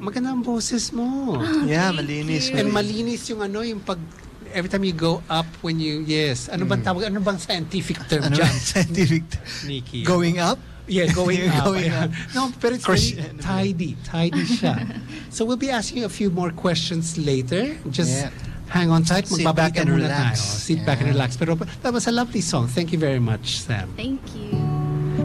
maganda ang boses mo. Yeah, malinis. And malinis yung yung pag every time you go up when you ano bang tawag, ano bang scientific term dyan? Scientific Nikki. Going up? Yeah, going up. Going up. No, but it's very tidy siya. So we'll be asking a few more questions later. Just hang on tight. Sit back and relax. Sit back and relax. Pero that was a lovely song. Thank you very much, Sam. Thank you.